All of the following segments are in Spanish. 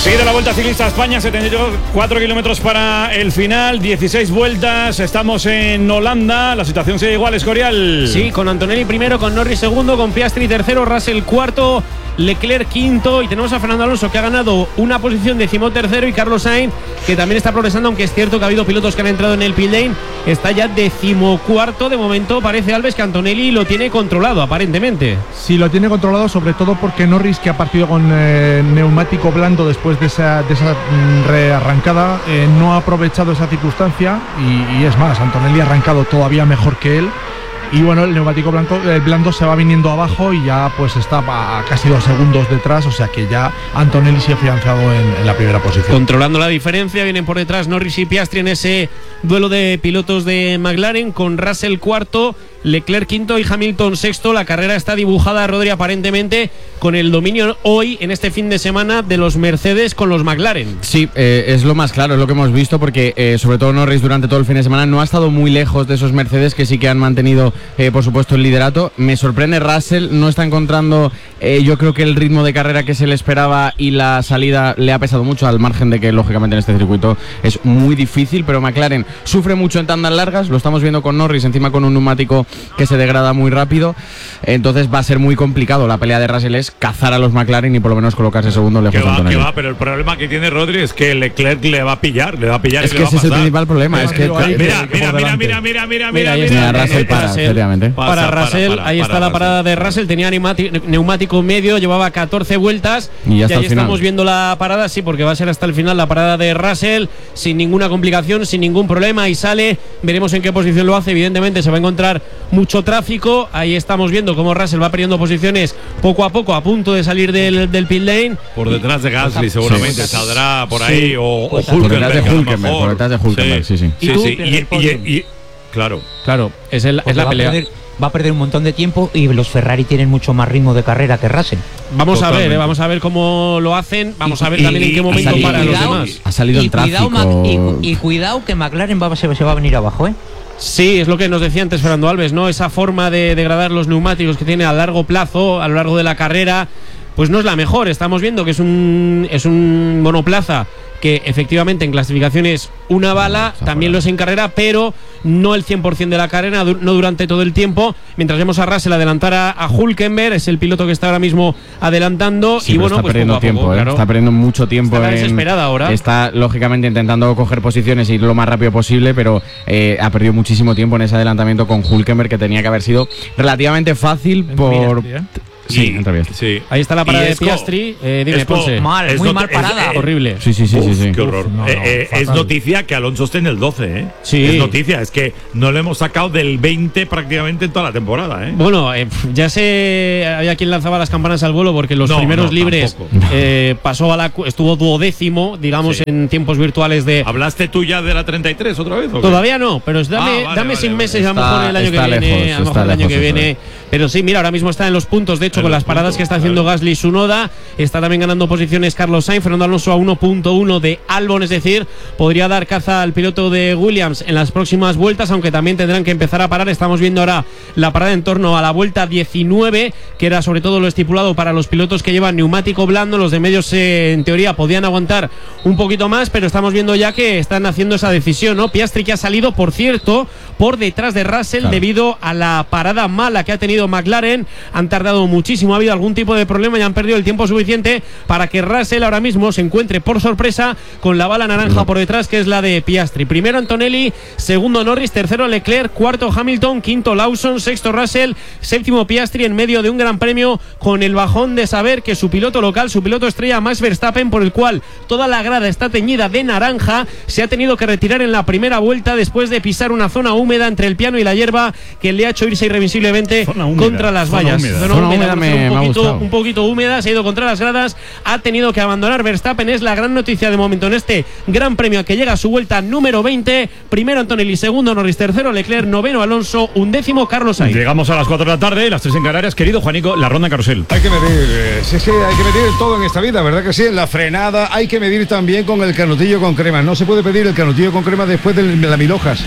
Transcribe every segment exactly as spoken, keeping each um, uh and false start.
Sigue la Vuelta Ciclista a España, setenta y cuatro kilómetros para el final, dieciséis vueltas, estamos en Holanda, la situación sigue igual, Escorial. Sí, con Antonelli primero, con Norris segundo, con Piastri tercero, Russell cuarto, Leclerc quinto, y tenemos a Fernando Alonso que ha ganado una posición decimotercero, y Carlos Sainz que también está progresando, aunque es cierto que ha habido pilotos que han entrado en el pit lane, está ya decimocuarto. De momento parece, Alves, que Antonelli lo tiene controlado, aparentemente. Sí, lo tiene controlado, sobre todo porque Norris, que ha partido con eh, neumático blando después de esa, de esa mm, rearrancada, eh, no ha aprovechado esa circunstancia, y, y es más, Antonelli ha arrancado todavía mejor que él. Y bueno, el neumático blanco, el blando se va viniendo abajo y ya pues está a casi dos segundos detrás, o sea que ya Antonelli se ha afianzado en, en la primera posición. Controlando la diferencia, vienen por detrás Norris y Piastri en ese duelo de pilotos de McLaren, con Russell cuarto, Leclerc quinto y Hamilton sexto. La carrera está dibujada, Rodri, aparentemente con el dominio hoy, en este fin de semana, de los Mercedes con los McLaren. Sí, eh, es lo más claro, es lo que hemos visto, porque eh, sobre todo Norris durante todo el fin de semana no ha estado muy lejos de esos Mercedes, que sí que han mantenido eh, por supuesto el liderato. Me sorprende Russell, no está encontrando eh, yo creo que el ritmo de carrera que se le esperaba, y la salida le ha pesado mucho, al margen de que lógicamente en este circuito es muy difícil, pero McLaren sufre mucho en tandas largas, lo estamos viendo con Norris, encima con un neumático que se degrada muy rápido, entonces va a ser muy complicado. La pelea de Russell es cazar a los McLaren y por lo menos colocarse segundo lejos de Antonelli. Que va, pero el problema que tiene Rodri es que Leclerc le va a pillar, le va a pillar. Es y que le ese va a es el principal problema. Mira, es que mira, mira, mira, mira, mira, mira, mira, mira, mira, mira, Russell para, seriamente. Para Russell, ahí está la parada de Russell, tenía neumático medio, llevaba catorce vueltas y, ya y ahí estamos final. viendo la parada, sí, porque va a ser hasta el final la parada de Russell, sin ninguna complicación, sin ningún problema, y sale, veremos en qué posición lo hace. Evidentemente se va a encontrar mucho tráfico, ahí estamos viendo cómo Russell va perdiendo posiciones poco a poco, a punto de salir del, del pit lane. Por detrás de Gasly seguramente sí. saldrá por ahí, sí. o, pues o Hulkenberg, por detrás de Hulkenberg, por detrás de Hulkenberg, sí, sí. sí, sí. sí. Y, y, y, y, claro, claro, es, el, es la va pelea. A perder, va a perder un montón de tiempo, y los Ferrari tienen mucho más ritmo de carrera que Russell. Vamos Totalmente. a ver, eh, vamos a ver cómo lo hacen, vamos y, a ver también y, en qué momento salido, para cuidado, los demás. Ha salido y el tráfico. Cuidado, y, y cuidado que McLaren va, se, se va a venir abajo, ¿eh? Sí, es lo que nos decía antes Fernando Alves, ¿no? Esa forma de degradar los neumáticos que tiene a largo plazo, a lo largo de la carrera, pues no es la mejor. Estamos viendo que es un, es un monoplaza que efectivamente en clasificación es una bala, también lo es en carrera, pero no el cien por ciento de la carrera, no durante todo el tiempo. Mientras vemos a Russell adelantar a, a Hulkenberg, es el piloto que está ahora mismo adelantando, sí, y bueno, está pues perdiendo poco a tiempo, poco, ¿eh? claro. Está perdiendo mucho tiempo. Está en, desesperada ahora. Está lógicamente intentando coger posiciones y ir lo más rápido posible, pero eh, ha perdido muchísimo tiempo en ese adelantamiento con Hulkenberg, que tenía que haber sido relativamente fácil por... Sí, entra bien. Sí. Ahí está la parada de Esco, Piastri. Eh, dime, Esco, Ponce. Mal, es muy not- mal parada. es- eh, Horrible. Sí, sí, sí, Uf, sí, sí. qué horror. Uf, no, no, Eh, eh, es fatal. noticia que Alonso esté en el doce, ¿eh? Sí. Es noticia, es que no lo hemos sacado del veinte prácticamente en toda la temporada, ¿eh? Bueno, eh, ya sé, había quien lanzaba las campanas al vuelo, porque los No, primeros no, libres tampoco. eh, pasó a la cu- estuvo duodécimo, digamos, Sí. en tiempos virtuales de. ¿Hablaste tú ya de la treinta y tres otra vez? ¿o qué? Todavía no, pero es- dame, Ah, vale, dame vale, seis vale. meses, a lo Está- mejor el año que está viene, lejos, a lo mejor está el año lejos que eso, viene. eh. Pero sí, mira, ahora mismo está en los puntos, de hecho, En con los las paradas puntos, que está haciendo claro. Gasly y Tsunoda, está también ganando posiciones Carlos Sainz, Fernando Alonso a uno punto uno de Albon, es decir, podría dar caza al piloto de Williams en las próximas vueltas, aunque también tendrán que empezar a parar. Estamos viendo ahora la parada en torno a la vuelta diecinueve, que era sobre todo lo estipulado para los pilotos que llevan neumático blando. Los de medios, eh, en teoría, podían aguantar un poquito más, pero estamos viendo ya que están haciendo esa decisión, ¿no? Piastri, que ha salido, por cierto, por detrás de Russell, claro, debido a la parada mala que ha tenido McLaren. Han tardado muchísimo, ha habido algún tipo de problema y han perdido el tiempo suficiente para que Russell ahora mismo se encuentre por sorpresa con la bala naranja no. por detrás, que es la de Piastri. Primero Antonelli, segundo Norris, tercero Leclerc, cuarto Hamilton, quinto Lawson, sexto Russell, séptimo Piastri, en medio de un gran premio con el bajón de saber que su piloto local, su piloto estrella Max Verstappen, por el cual toda la grada está teñida de naranja, se ha tenido que retirar en la primera vuelta después de pisar una zona húmeda entre el piano y la hierba que le ha hecho irse irrevisiblemente contra las vallas. Zona húmeda, zona zona húmeda, húmeda me, un, me poquito, ha gustado. un poquito húmeda, se ha ido contra las gradas, ha tenido que abandonar Verstappen. Es la gran noticia de momento en este gran premio, que llega a su vuelta número veinte. Primero Antonelli, segundo Norris, tercero Leclerc, noveno Alonso, undécimo Carlos Sainz. Llegamos a las cuatro de la tarde, las tres en Canarias. Querido Juanico, la ronda carrusel. Hay que medir, eh, sí, sí, hay que medir todo en esta vida, ¿verdad que sí? La frenada, hay que medir también con el canutillo con crema. No se puede pedir el canutillo con crema después de las mil hojas.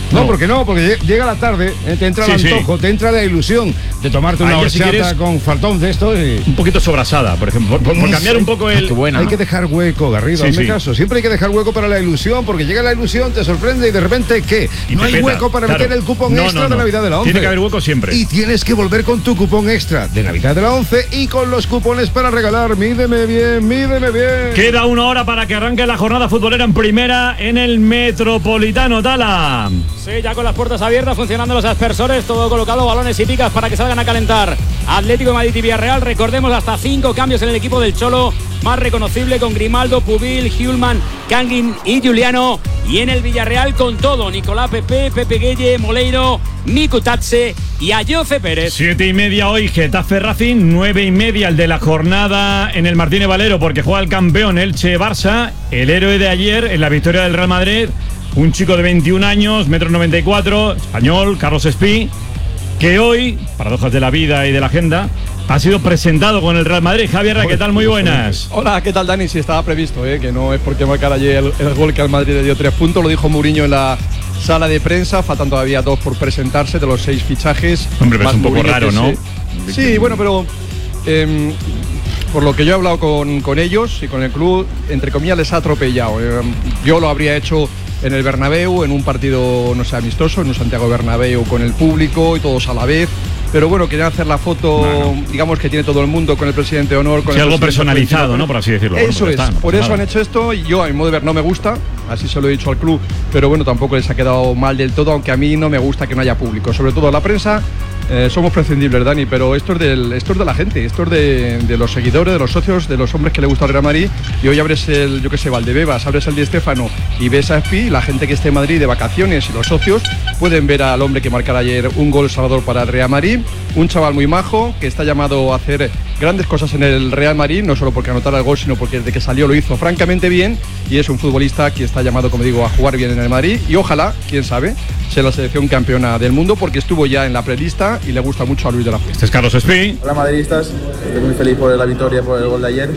No, porque no, porque llega la tarde, eh, te entra el Sí, antojo, sí. te entra la ilusión de tomarte una Ahí ya, si horchata quieres, con faltón de esto y... Un poquito sobrasada, por ejemplo. Por, por Eso. cambiar un poco el. Qué buena. Hay que dejar hueco, Garrido, Sí, hazme sí. caso. Siempre hay que dejar hueco para la ilusión, porque llega la ilusión, te sorprende y de repente, ¿qué? Y No te hay peta, hueco para claro. meter el cupón No, extra no, no. de Navidad de la once. Tiene que haber hueco siempre. Y tienes que volver con tu cupón extra de Navidad de la once y con los cupones para regalar. Mídeme bien, mídeme bien. Queda una hora para que arranque la jornada futbolera en primera en el Metropolitano, Tala. Sí, ya con las puertas abiertas, funcionando los aspersores, todo colocado, balones y picas para que salgan a calentar. Atlético de Madrid y Villarreal, recordemos hasta cinco cambios en el equipo del Cholo, más reconocible con Grimaldo, Pubil, Hjulman, Kangin y Juliano. Y en el Villarreal con todo, Nicolás Pepe, Pepe Gueye, Moleiro, Miku Tatse y Ayoce Pérez. Siete y media hoy, Getafe Racing. Nueve y media el de la jornada en el Martínez Valero, porque juega el campeón Elche Barça. El héroe de ayer en la victoria del Real Madrid, un chico de veintiún años, metro noventa y cuatro, español, Carlos Espí, que hoy, paradojas de la vida y de la agenda, ha sido presentado con el Real Madrid. Javier, ¿qué tal? Muy buenas. Hola, ¿qué tal, Dani? Sí, estaba previsto, ¿eh? Que no es porque marcara ayer el, el gol que al Madrid le dio tres puntos. Lo dijo Mourinho en la sala de prensa. Faltan todavía dos por presentarse de los seis fichajes. Hombre, pero Más es un poco Mourinho raro, que ¿no? se- Sí, bueno, pero eh, por lo que yo he hablado con, con ellos y con el club, entre comillas, les ha atropellado. Eh, yo lo habría hecho en el Bernabéu, en un partido, no sé, amistoso, en un Santiago Bernabéu con el público y todos a la vez. Pero bueno, querían hacer la foto, Bueno. digamos, que tiene todo el mundo con el presidente de honor. Con Sí, el algo presidente personalizado, por encima. ¿no? Por así decirlo. Eso Bueno, es, pues está, no por pasa eso han nada. hecho esto y yo a mi modo de ver no me gusta, así se lo he dicho al club, pero bueno, tampoco les ha quedado mal del todo, aunque a mí no me gusta que no haya público, sobre todo la prensa. Eh, somos prescindibles, Dani, pero esto es, del, esto es de la gente, esto es de, de los seguidores, de los socios, de los hombres que le gusta el Real Madrid. Y hoy abres el, yo qué sé, Valdebebas, abres el Di Stéfano y ves a Espi, la gente que esté en Madrid de vacaciones y los socios pueden ver al hombre que marcara ayer un gol salvador para el Real Madrid. Un chaval muy majo que está llamado a hacer grandes cosas en el Real Madrid, no solo porque anotara el gol, sino porque desde que salió lo hizo francamente bien. Y es un futbolista que está llamado, como digo, a jugar bien en el Madrid. Y ojalá, quién sabe, sea la selección campeona del mundo, porque estuvo ya en la prelista y le gusta mucho a Luis de la Fuente. Este es Carlos Espí. Hola madridistas, estoy muy feliz por la victoria, por el gol de ayer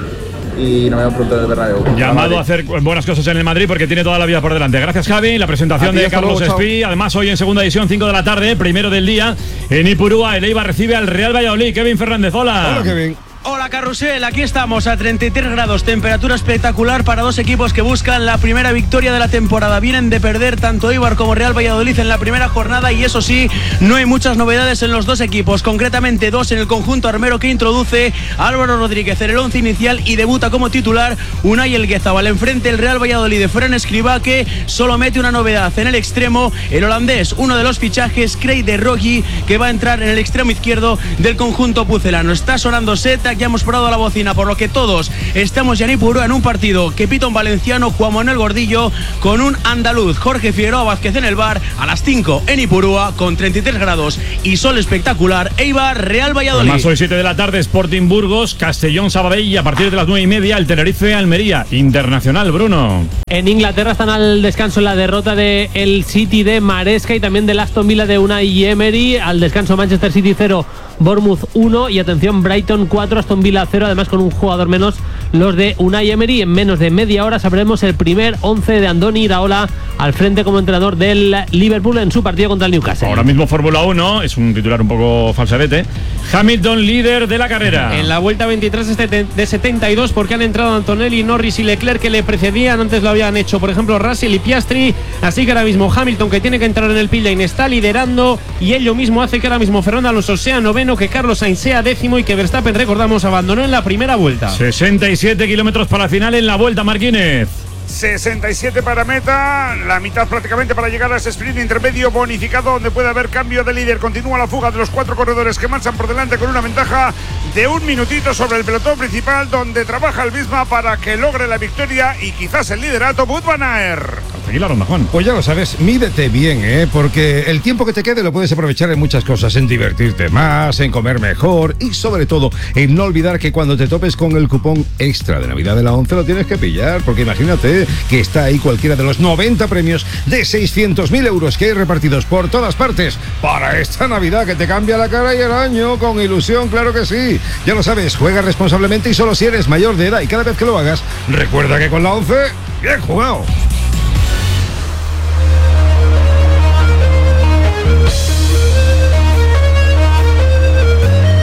y nos vemos pronto en el Bernabéu. Llamado a hacer buenas cosas en el Madrid porque tiene toda la vida por delante. Gracias, Javi. La presentación A ti, de hasta Carlos luego, Espí. Además, hoy en segunda edición, cinco de la tarde, primero del día, en Ipurúa, el Eibar recibe al Real Valladolid. Kevin Fernández, hola. Hola, Kevin. Hola Carrusel, aquí estamos a treinta y tres grados, temperatura espectacular para dos equipos que buscan la primera victoria de la temporada. Vienen de perder tanto Eibar como Real Valladolid en la primera jornada y eso sí, no hay muchas novedades en los dos equipos, concretamente dos en el conjunto armero que introduce Álvaro Rodríguez en el once inicial y debuta como titular Unai Elguezabal. Enfrente el Real Valladolid de Fran Escribá, que solo mete una novedad en el extremo, el holandés, uno de los fichajes, Craig de Roggi, que va a entrar en el extremo izquierdo del conjunto pucelano. Está sonando Seta, ya hemos probado la bocina, por lo que todos estamos ya en Ipurúa en un partido que pita un valenciano, Juan Manuel Gordillo, con un andaluz, Jorge Figueroa Vázquez en el bar, a las cinco en Ipurúa, con treinta y tres grados y sol espectacular. Eibar, Real Valladolid. Además, hoy siete de la tarde, Sporting Burgos, Castellón Sabadell y a partir de las nueve y media, el Tenerife Almería. Internacional, Bruno. En Inglaterra están al descanso en la derrota de el City de Maresca y también del Aston Villa de Unai Emery. Al descanso Manchester City cero, Bournemouth uno y atención Brighton cuatro, Aston Villa cero, además con un jugador menos los de Unai Emery. En menos de media hora sabremos el primer once de Andoni Iraola al frente como entrenador del Liverpool en su partido contra el Newcastle. Ahora mismo Fórmula uno, es un titular un poco falsarete. Hamilton líder de la carrera. En la vuelta veintitrés de setenta y dos, porque han entrado Antonelli, Norris y Leclerc que le precedían. Antes lo habían hecho, por ejemplo, Russell y Piastri. Así que ahora mismo Hamilton, que tiene que entrar en el pit lane, está liderando y ello mismo hace que ahora mismo Fernando Alonso sea noveno, que Carlos Sainz sea décimo y que Verstappen, recordamos, abandonó en la primera vuelta. sesenta y siete kilómetros para la final en la vuelta, Marquínez. sesenta y siete para meta, la mitad prácticamente para llegar a ese sprint intermedio bonificado donde puede haber cambio de líder. Continúa la fuga de los cuatro corredores que marchan por delante con una ventaja de un minutito sobre el pelotón principal, donde trabaja el Visma para que logre la victoria y quizás el liderato Wout van Aert. Aquí la ronda, Juan. Pues ya lo sabes, mídete bien, ¿eh? Porque el tiempo que te quede lo puedes aprovechar en muchas cosas, en divertirte más, en comer mejor y sobre todo en no olvidar que cuando te topes con el cupón extra de Navidad de la once lo tienes que pillar, porque imagínate que está ahí cualquiera de los noventa premios de seiscientos mil euros que hay repartidos por todas partes para esta Navidad que te cambia la cara y el año con ilusión, claro que sí. Ya lo sabes, juega responsablemente y solo si eres mayor de edad, y cada vez que lo hagas, recuerda que con la once, bien jugado.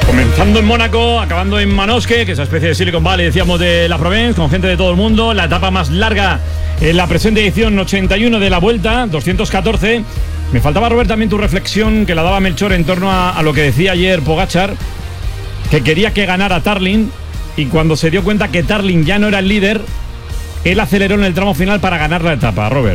Comenzando en Mónaco, acabando en Manosque, que es esa especie de Silicon Valley, decíamos, de la Provence, con gente de todo el mundo. La etapa más larga en la presente edición ochenta y uno de la Vuelta, doscientos catorce. Me faltaba, Robert, también tu reflexión, que la daba Melchor, en torno a, a lo que decía ayer Pogačar, que quería que ganara Tarling, y cuando se dio cuenta que Tarling ya no era el líder, él aceleró en el tramo final para ganar la etapa, Robert.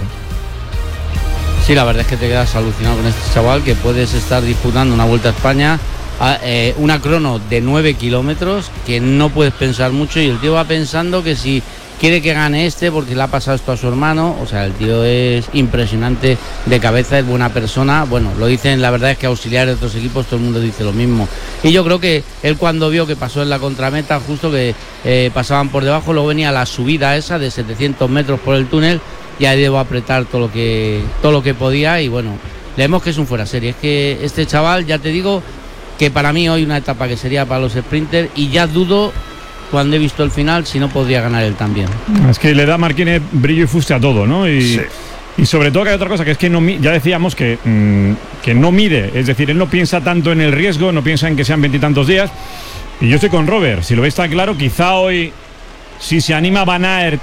Sí, la verdad es que te quedas alucinado con este chaval, que puedes estar disputando una Vuelta a España, a, eh, una crono de nueve kilómetros, que no puedes pensar mucho, y el tío va pensando que si quiere que gane este porque le ha pasado esto a su hermano. O sea, el tío es impresionante de cabeza, es buena persona. Bueno, lo dicen, la verdad es que auxiliares de otros equipos, todo el mundo dice lo mismo. Y yo creo que él, cuando vio que pasó en la contrameta, justo que eh, pasaban por debajo, luego venía la subida esa de setecientos metros por el túnel, y ahí debo apretar todo lo que todo lo que podía, y bueno, leemos que es un fuera serie. Es que este chaval, ya te digo, que para mí hoy una etapa que sería para los sprinters, y ya dudo, cuando he visto el final, si no podría ganar él también. Es que le da Marquínez brillo y fuste a todo, ¿no? Y, sí. Y sobre todo que hay otra cosa, que es que no, ya decíamos que, mmm, que no mide, es decir, él no piensa tanto en el riesgo, no piensa en que sean veintitantos días. Y yo estoy con Robert, si lo veis tan claro, quizá hoy, si se anima Van Aert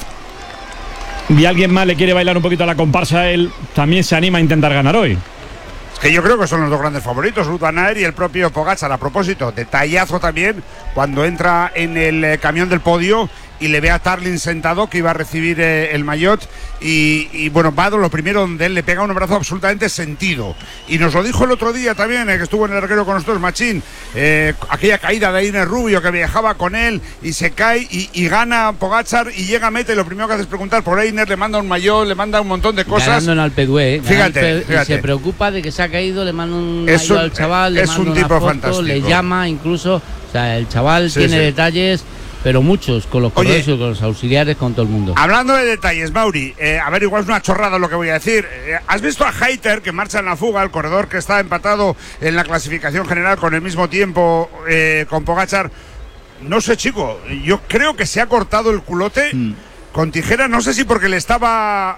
y alguien más le quiere bailar un poquito a la comparsa, él también se anima a intentar ganar hoy. Que yo creo que son los dos grandes favoritos, Wout van Aert y el propio Pogačar. A propósito, detallazo también cuando entra en el eh, camión del podio y le ve a Tarling sentado, que iba a recibir eh, el maillot, y, y bueno, Vado, lo primero, donde él le pega un abrazo absolutamente sentido, y nos lo dijo el otro día también, eh, que estuvo en el arquero con nosotros, Machín, eh, aquella caída de Ines Rubio, que viajaba con él y se cae y, y gana Pogačar y llega a meta, y lo primero que hace es preguntar por Ines, le manda un maillot, le manda un montón de cosas. Ganando en Alpedue, ¿eh? Fíjate, Alpe, fíjate. Y se preocupa de que se ha caído, le manda un es maillot un, al chaval, le es manda un una tipo foto, fantástico. le llama incluso. O sea, el chaval Sí, tiene sí. detalles, pero muchos, con los corredores y con los auxiliares, con todo el mundo. Hablando de detalles, Mauri, eh, a ver, igual es una chorrada lo que voy a decir. Eh, ¿Has visto a Hayter, que marcha en la fuga, el corredor que está empatado en la clasificación general con el mismo tiempo eh, con Pogačar? No sé, chico, yo creo que se ha cortado el culote mm. con tijera, no sé si porque le estaba...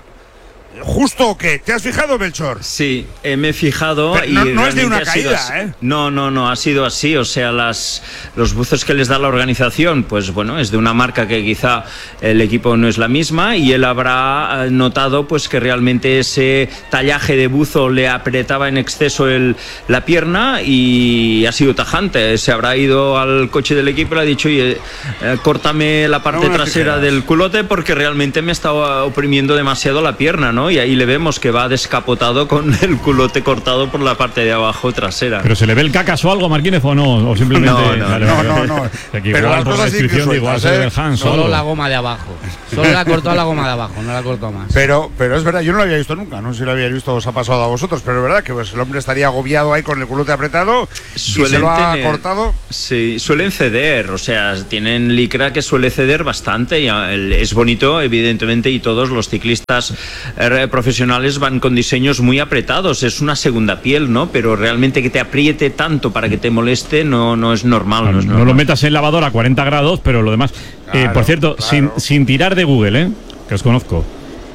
¿Justo o qué? ¿Te has fijado, Melchor? Sí, eh, me he fijado. Pero y no, no es de una caída, ¿eh? No, no, no, ha sido así. O sea, las, los buzos que les da la organización, pues bueno, es de una marca que quizá el equipo no es la misma, y él habrá notado pues que realmente ese tallaje de buzo le apretaba en exceso el, la pierna, y ha sido tajante. Se habrá ido al coche del equipo y le ha dicho, oye, eh, córtame la parte no trasera del culote, porque realmente me estaba oprimiendo demasiado la pierna, ¿no? Y ahí le vemos que va descapotado con el culote cortado por la parte de abajo trasera. ¿Pero se le ve el cacas o algo, Marquínez, o no? ¿O simplemente...? No, no, vale, no, vale, no, no. Aquí Pero igual las por la cosas sí que descripción de igual sueltas, se ¿eh? ve el Hans. Solo Solo la goma de abajo. Solo la cortó la goma de abajo, no la cortó más. Pero, pero es verdad, yo no lo había visto nunca, no sé si lo había visto, os ha pasado a vosotros, pero es verdad que pues, el hombre estaría agobiado ahí con el culote apretado y se lo ha tener, cortado. Sí, suelen ceder, o sea, tienen licra que suele ceder bastante, y es bonito, evidentemente, y todos los ciclistas eh, profesionales van con diseños muy apretados, es una segunda piel, ¿no? Pero realmente que te apriete tanto para que te moleste no, no es normal. No, no, es no normal. lo metas en lavadora a cuarenta grados, pero lo demás... Claro, eh, por cierto, claro. sin, sin tirar de Google, ¿eh? Que os conozco.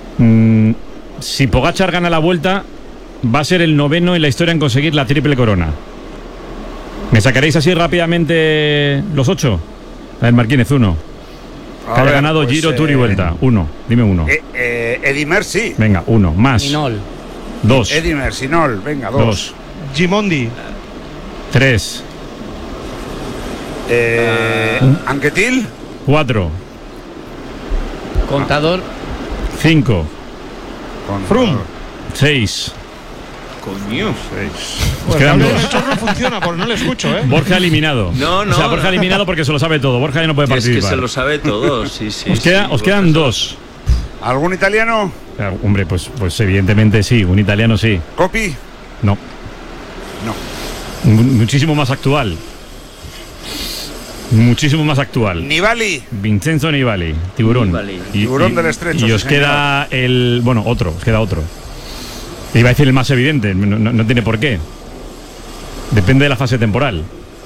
Mm, si Pogačar gana la Vuelta, va a ser el noveno en la historia en conseguir la triple corona. ¿Me sacaréis así rápidamente los ocho? A ver, Marquínez, uno. A Que haya ver, ganado pues, Giro, eh, Tour y Vuelta. Uno, dime uno. Eh, eh, Edimer, sí. Venga, uno. Más. Minol. Dos. Edimer, Sinol, venga, dos. Dos. Gimondi. Tres. Eh, Anquetil. Cuatro. Contador. Cinco. Froome. Seis. Coño. Os quedan dos. Esto no funciona, porque no le escucho, ¿eh? Borja eliminado. No, no. O sea, Borja eliminado porque se lo sabe todo. Borja ya no puede Es que participar. se lo sabe todo, sí, sí. Os, queda- sí, os quedan dos. ¿Algún italiano? Ah, hombre, pues, pues evidentemente sí. Un italiano sí. ¿Copi? No. No. Mu- Muchísimo más actual. Muchísimo más actual. Nibali. Vincenzo Nibali, tiburón. Nibali. Y, Tiburón y- del estrecho, Y sí, os señor. queda el. Bueno, otro, os queda otro. Iba a decir el más evidente, no, no- no tiene por qué. Depende de la fase temporal.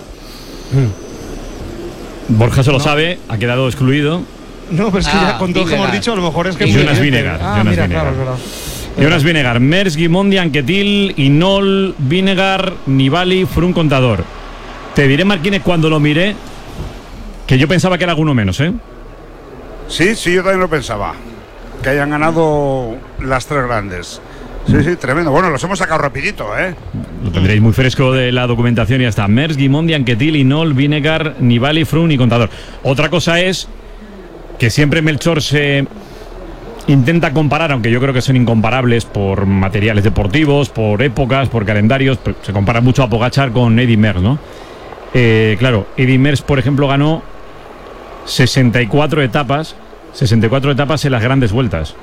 Borja se lo sabe, ha quedado excluido. No, pero es que Ah, ya con todo lo que hemos Vinegar. dicho, a lo mejor es que... Y muy Jonas evidente. Vinegar, Ah, Jonas mira, Vinegar. claro, es verdad. Jonas Vinegar, Merckx, Gimondi, Anquetil, Inol, Vinegar, Nibali, Froome, Contador. Te diré, Marquines, cuando lo miré, que yo pensaba que era alguno menos, ¿eh? Sí, sí, yo también lo pensaba. Que hayan ganado las tres grandes. Sí, sí, tremendo. Bueno, los hemos sacado rapidito, ¿eh? Lo tendréis muy fresco de la documentación y hasta Merckx, Guimondi, Anquetil, Inol, Vinegar, Nibali, Froome y Contador. Otra cosa es que siempre Melchor se intenta comparar, aunque yo creo que son incomparables por materiales deportivos, por épocas, por calendarios. Se compara mucho a Pogačar con Eddy Merckx, ¿no? Eh, claro, Eddy Merckx, por ejemplo, ganó sesenta y cuatro etapas, sesenta y cuatro etapas en las grandes vueltas.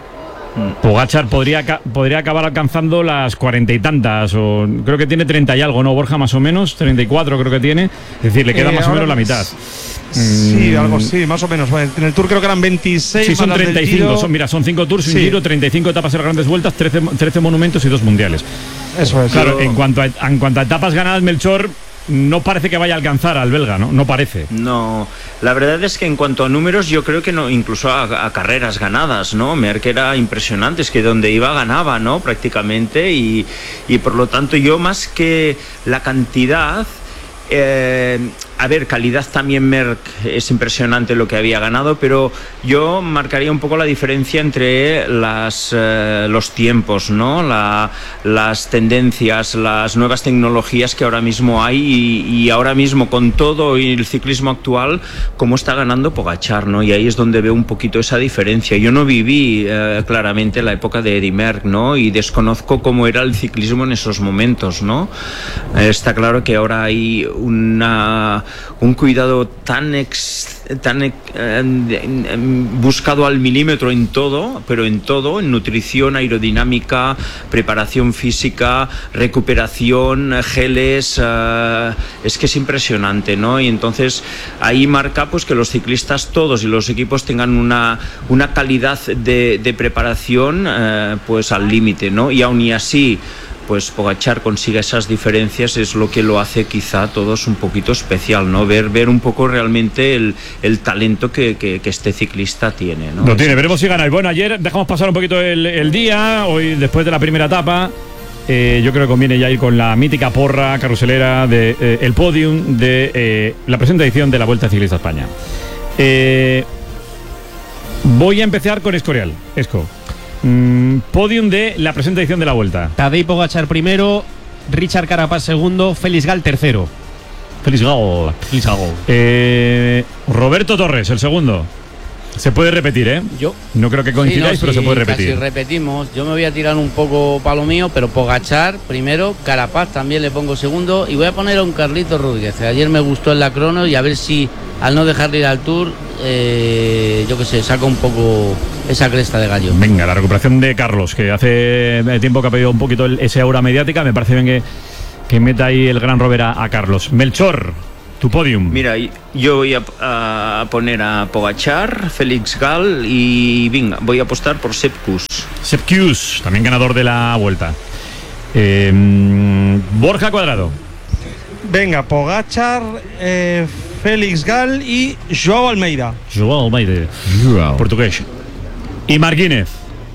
Pogačar podría, podría acabar alcanzando las cuarenta y tantas, o creo que tiene treinta y algo, ¿no? Borja, más o menos, treinta y cuatro creo que tiene. Es decir, le queda eh, más o menos la mitad. Sí, mm. algo sí, más o menos. En el Tour creo que eran veintiséis. Sí, son treinta y cinco. Son, mira, son cinco Tours, sí. Un Giro, treinta y cinco etapas en las grandes vueltas, trece, trece monumentos y dos mundiales. Eso es. Claro, en cuanto a, en cuanto a etapas ganadas, Melchor no parece que vaya a alcanzar al belga, ¿no? No parece. No, la verdad es que en cuanto a números, yo creo que no, incluso a, a carreras ganadas, ¿no? Merckx era impresionante, es que donde iba ganaba, ¿no? Prácticamente, y, y por lo tanto yo más que la cantidad... Eh, a ver, calidad también Merckx es impresionante lo que había ganado, pero yo marcaría un poco la diferencia entre las, eh, los tiempos, ¿no? La, las tendencias, las nuevas tecnologías que ahora mismo hay y, y ahora mismo con todo el ciclismo actual, cómo está ganando Pogačar, ¿no? Y ahí es donde veo un poquito esa diferencia. Yo no viví eh, claramente la época de Eddy Merckx, ¿no? Y desconozco cómo era el ciclismo en esos momentos, ¿no? Eh, está claro que ahora hay una un cuidado tan ex, tan eh, buscado al milímetro en todo, pero en todo, en nutrición, aerodinámica, preparación física, recuperación, geles, eh, es que es impresionante, ¿no? Y entonces ahí marca pues que los ciclistas todos y los equipos tengan una, una calidad de, de preparación eh, pues al límite, ¿no? Y aún y así pues Pogačar consiga esas diferencias es lo que lo hace quizá a todos un poquito especial, ¿no? Ver, ver un poco realmente el, el talento que, que, que este ciclista tiene, ¿no? Lo tiene, veremos si gana. Y bueno, ayer dejamos pasar un poquito el, el día, hoy después de la primera etapa, eh, yo creo que conviene ya ir con la mítica porra carruselera de eh, el podium de eh, la presente edición de la Vuelta Ciclista a España. Eh, voy a empezar con Escorial, Esco. Mm, podium de la presente edición de la Vuelta. Tadej Pogačar primero, Richard Carapaz segundo, Félix Gal tercero. Félix Gal. Félix Gal. Eh, Roberto Torres, el segundo. Se puede repetir, ¿eh? Yo. No creo que coincidáis, sí, no, pero sí, se puede repetir. Si repetimos, yo me voy a tirar un poco para lo mío, pero Pogačar primero, Carapaz también le pongo segundo y voy a poner a un Carlito Rodríguez. Ayer me gustó en la crono y a ver si al no dejarle ir al Tour, eh, yo qué sé, saca un poco esa cresta de gallo. Venga, la recuperación de Carlos, que hace tiempo que ha pedido un poquito el, ese aura mediática, me parece bien que, que meta ahí el gran Rover a, a Carlos. Melchor, tu podium. Mira, yo voy a, a poner a Pogačar, Félix Gal y venga, voy a apostar por Sepp Kuss. Sepp Kuss, también ganador de la Vuelta. Eh, Borja Cuadrado. Venga, Pogačar, eh, Félix Gal y Joao Almeida. Joao Almeida, Joao. Portugués. Y Marquínez.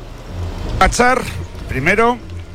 Pogačar, primero.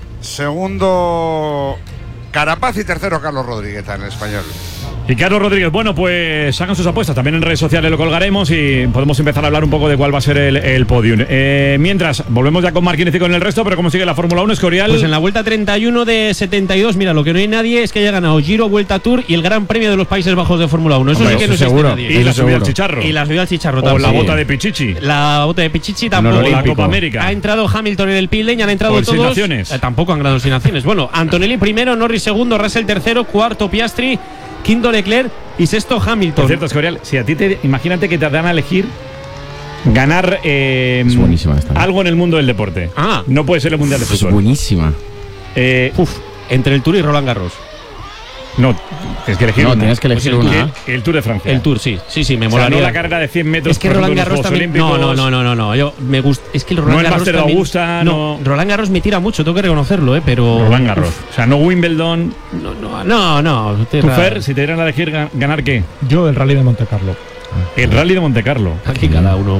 Segundo, Carapaz y tercero, Carlos Rodríguez en español. Y Carlos Rodríguez, bueno, pues hagan sus apuestas. También en redes sociales lo colgaremos y podemos empezar a hablar un poco de cuál va a ser el, el podium. Eh, mientras, volvemos ya con Marquínez y con el resto, pero ¿cómo sigue la Fórmula uno, Escorial? Pues en la Vuelta treinta y uno de setenta y dos, mira, lo que no hay nadie es que haya ganado Giro, Vuelta Tour y el Gran Premio de los Países Bajos de Fórmula uno. Eso Hombre, sí que eso no existe seguro. Nadie. Y la subida al chicharro. Y la subida al chicharro o también. O la bota de Pichichi. La bota de Pichichi tampoco. No, la Copa América. Ha entrado Hamilton en el pit lane, han entrado o todos. Naciones. Eh, tampoco han ganado sin naciones. Bueno, Antonelli primero, Norris segundo, Russell tercero, cuarto Piastri, quinto Leclerc y sexto Hamilton. Por cierto, Escorial, si a ti te, imagínate que te dan a elegir ganar eh, es buenísima esta, ¿no? algo en el mundo del deporte. Ah, no puede ser el Mundial de Fútbol. Es buenísima. Eh, Uf, entre el Tour y Roland Garros. No, tienes que elegir no, una. tienes que elegir pues el, una. El, el Tour de Francia. El Tour, sí, sí, sí, me o sea, molaría. No la carrera de cien metros. Es que Roland Garros también. No, no, no, no, no, no. Yo me gusta. Es que el Roland no Garros. No el Master de Augusta, no. no. Roland Garros me tira mucho, tengo que reconocerlo, eh, pero. Roland Garros. O sea, no Wimbledon. No, no, no. no ¿Tú, Fer, si te dieran a elegir ganar qué? Yo el Rally de Monte Carlo. El Rally de Monte Carlo. Aquí cada uno.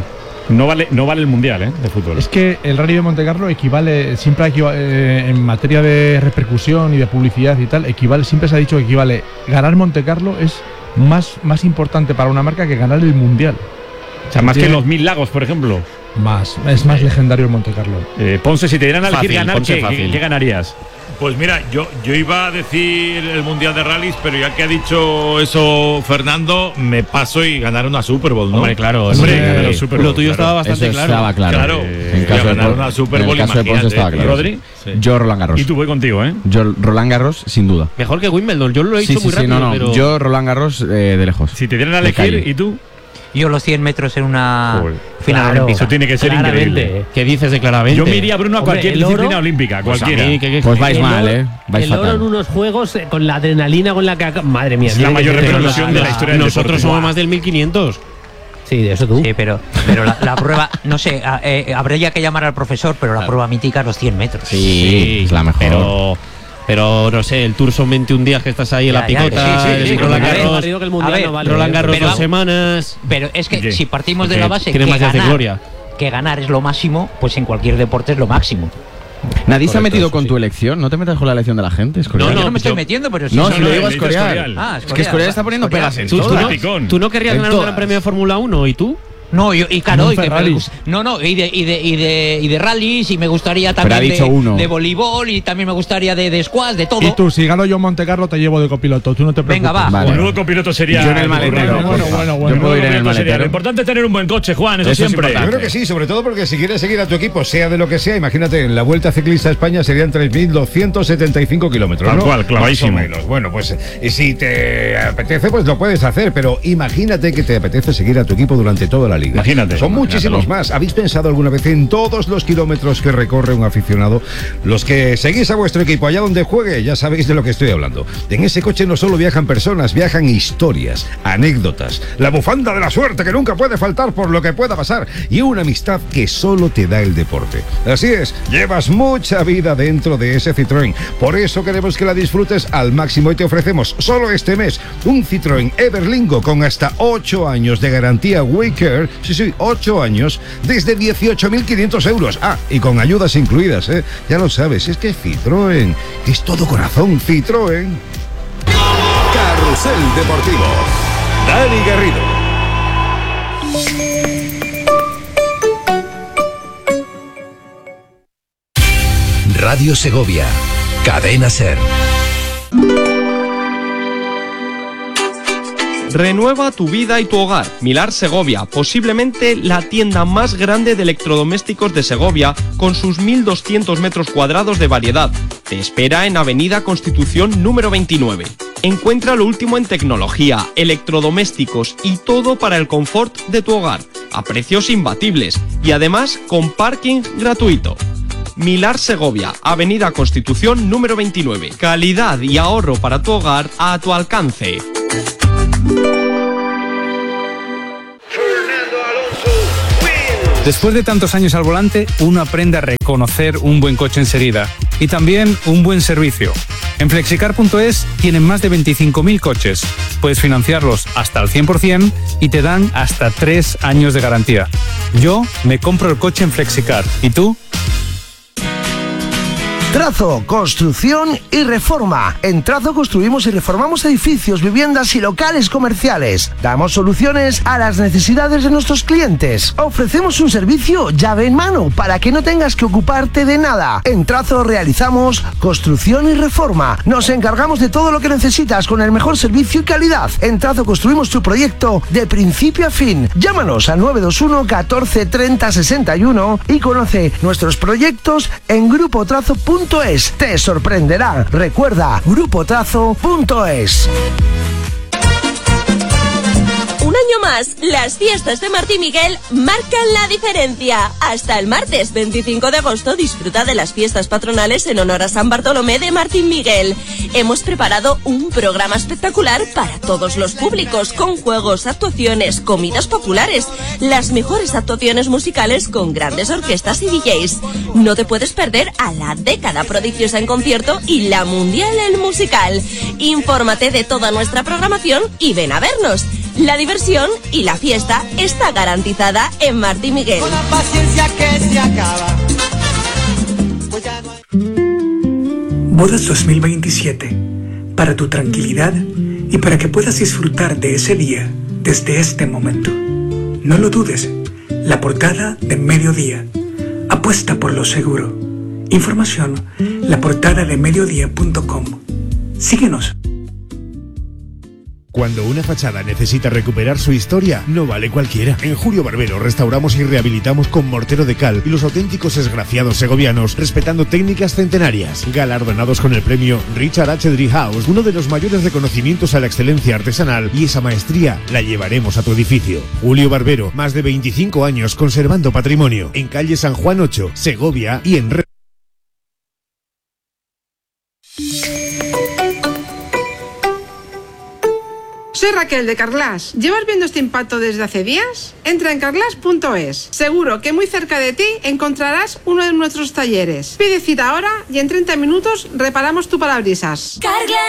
No vale, no vale el mundial, ¿eh? De fútbol. Es que el Rally de Montecarlo equivale, siempre equivale, eh, en materia de repercusión y de publicidad y tal, equivale, siempre se ha dicho que equivale. Ganar Montecarlo es más, más importante para una marca que ganar el mundial. O sea, más Tiene, que los Mil Lagos, por ejemplo. Más, es más legendario el Montecarlo. Eh, Ponce, si te dieran a elegir ganar, ¿qué, ¿qué, ¿qué ganarías? Pues mira, yo, yo iba a decir el Mundial de Rallys, pero ya que ha dicho eso Fernando, me paso y ganar una Super Bowl, ¿no? Hombre, claro. Hombre, sí, Super Bowl, lo tuyo claro. estaba bastante eso claro. Estaba claro. Claro, eh, en caso ganar de, una Super Bowl, en el caso de Ponce estaba claro. ¿Rodri? Sí. Yo Roland Garros. Y tú voy contigo, ¿eh? Yo Roland Garros, sin duda. Mejor que Wimbledon, yo lo he dicho sí, sí, muy sí, rápido, no, no. pero... Yo Roland Garros eh, de lejos. Si te dieran a elegir, ¿y tú? Yo los cien metros en una Joder. final Claro, olímpica. eso tiene que ser claramente. Increíble. ¿Qué dices de claramente? Yo me iría, Bruno, a Hombre, cualquier el oro, disciplina olímpica, pues cualquiera. A mí, que, que, pues vais el mal, oro, ¿eh? Vais el fatal. oro en unos juegos eh, con la adrenalina con la que... Madre mía. Es la mayor repercusión de la historia del Nosotros deporte. somos más del mil quinientos. Sí, de eso tú. Sí, pero, pero la, la prueba, no sé, eh, habría que llamar al profesor, pero la claro. prueba mítica es los cien metros. Sí, sí, es la mejor. Pero... Pero no sé, el Tour son veintiún días que estás ahí en la picota, ya, sí, sí, sí, el Roland Garros, que el mundial a ver, no vale, Roland Garros pero, dos semanas. Pero es que ¿Qué? si partimos de la base que ganar, de gloria. que ganar es lo máximo, pues en cualquier deporte es lo máximo. Nadie se ha metido con sí. tu elección. No te metas con la elección de la gente. No, no, yo no me estoy yo, metiendo, pero si no, no, si no, lo digo no, a Escorial. Ah, es que Escorial está poniendo pegas en ¿Tú, todo. tú, no, ¿Tú no querrías ganar un gran premio de Fórmula uno y tú? No, yo, y claro, no, y que me, no, no, y de, y de, y de, y de rallies, y me gustaría también de, de voleibol, y también me gustaría de, de squash, de todo. Y tú, si gano yo Montecarlo, te llevo de copiloto, tú no te preocupes. Venga, va. Vale. Un nuevo copiloto sería. Yo en el maletero. Bueno, bueno, bueno, bueno. Yo puedo ir en el maletero. Lo importante es tener un buen coche, Juan, eso, eso siempre. Yo creo que sí, sobre todo porque si quieres seguir a tu equipo, sea de lo que sea, imagínate, en la Vuelta Ciclista a España serían tres mil doscientos setenta y cinco kilómetros, ¿no? Tal cual, clavadísimo. Más o menos. Bueno, pues si te apetece, pues lo puedes hacer, pero imagínate que te apetece seguir a tu equipo durante toda la liga. Imagínate. Son muchísimos más. ¿Habéis pensado alguna vez en todos los kilómetros que recorre un aficionado? Los que seguís a vuestro equipo allá donde juegue, ya sabéis de lo que estoy hablando. En ese coche no solo viajan personas, viajan historias, anécdotas, la bufanda de la suerte que nunca puede faltar por lo que pueda pasar y una amistad que solo te da el deporte. Así es, llevas mucha vida dentro de ese Citroën. Por eso queremos que la disfrutes al máximo y te ofrecemos solo este mes un Citroën Everlingo con hasta ocho años de garantía WeCare. Sí, sí, ocho años desde dieciocho mil quinientos euros. Ah, y con ayudas incluidas, ¿eh? Ya lo sabes, es que Citroën es todo corazón. Citroën. Carrusel Deportivo. Dani Garrido. Radio Segovia. Cadena Ser. Renueva tu vida y tu hogar. Milar Segovia, posiblemente la tienda más grande de electrodomésticos de Segovia, con sus mil doscientos metros cuadrados de variedad. Te espera en Avenida Constitución número veintinueve. Encuentra lo último en tecnología, electrodomésticos y todo para el confort de tu hogar, a precios imbatibles y además con parking gratuito. Milar Segovia, Avenida Constitución número veintinueve. Calidad y ahorro para tu hogar a tu alcance. Después de tantos años al volante, uno aprende a reconocer un buen coche enseguida y también un buen servicio. En flexicar punto es tienen más de veinticinco mil coches. Puedes financiarlos hasta el cien por ciento y te dan hasta tres años de garantía. Yo me compro el coche en Flexicar. ¿Y tú? Trazo, construcción y reforma. En Trazo construimos y reformamos edificios, viviendas y locales comerciales. Damos soluciones a las necesidades de nuestros clientes. Ofrecemos un servicio llave en mano para que no tengas que ocuparte de nada. En Trazo realizamos construcción y reforma. Nos encargamos de todo lo que necesitas con el mejor servicio y calidad. En Trazo construimos tu proyecto de principio a fin. Llámanos al nueve dos uno catorce treinta sesenta y uno y conoce nuestros proyectos en grupo trazo punto es. Te sorprenderá. Recuerda, grupo trazo punto es. Un año más, las fiestas de Martín Miguel marcan la diferencia. Hasta el martes veinticinco de agosto disfruta de las fiestas patronales en honor a San Bartolomé de Martín Miguel. Hemos preparado un programa espectacular para todos los públicos, con juegos, actuaciones, comidas populares, las mejores actuaciones musicales con grandes orquestas y D Js. No te puedes perder a la década prodigiosa en concierto y la mundial en musical. Infórmate de toda nuestra programación y ven a vernos. La diversión y la fiesta está garantizada en Martí Miguel. Con la paciencia que se acaba. Bodas dos mil veintisiete. Para tu tranquilidad y para que puedas disfrutar de ese día desde este momento. No lo dudes. La portada de Mediodía. Apuesta por lo seguro. Información, la portada de mediodía punto com. Síguenos. Cuando una fachada necesita recuperar su historia, no vale cualquiera. En Julio Barbero restauramos y rehabilitamos con mortero de cal y los auténticos esgrafiados segovianos, respetando técnicas centenarias. Galardonados con el premio Richard H. Driehaus, uno de los mayores reconocimientos a la excelencia artesanal, y esa maestría la llevaremos a tu edificio. Julio Barbero, más de veinticinco años conservando patrimonio. En calle San Juan ocho, Segovia y en Red. Soy Raquel de Carglass. ¿Llevas viendo este impacto desde hace días? Entra en carglass punto es. Seguro que muy cerca de ti encontrarás uno de nuestros talleres. Pide cita ahora y en treinta minutos reparamos tu parabrisas. Carglass.